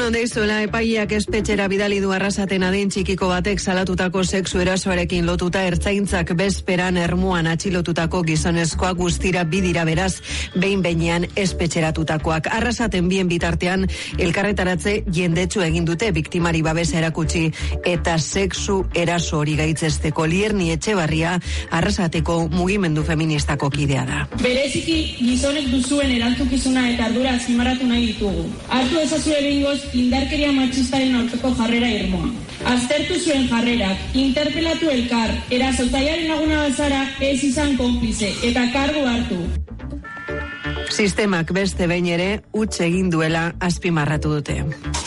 Egunon deizuela, epaileak espetxera bidali du Arrasaten adin txikiko batek salatutako sexu erasoarekin lotuta ertzaintzak bezperan Ermuan atxilotutako gizonezkoak guztira bidira beraz, behin-behinean espetxeratutakoak. Arrasaten bien bitartean elkarretaratze jendetsu egin dute biktimari babesa erakutsi eta sexu eraso hori gaitzesteko. Lierni Etxebarria Arrasateko mugimendu feministako kidea da. Bereziki gizonek duzuen erantzukizuna eta ardura azpimarratu nahi ditugu. Hartu ezazue behingoz indarkeria matxistaren aurkako jarrera irmoa. Aztertu zuen jarrerak, interpelatu elkar, erasotzailearen laguna bazara ez izan konplize eta kargu hartu. Sistemak beste behin ere huts egin duela azpimarratu dute.